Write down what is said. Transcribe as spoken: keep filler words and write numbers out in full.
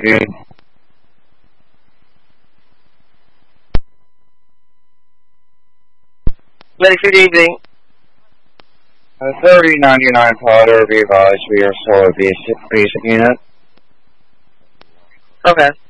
good. Very good evening. Uh, thirty ninety-nine powder, be advised we are still a basic, basic unit. Okay.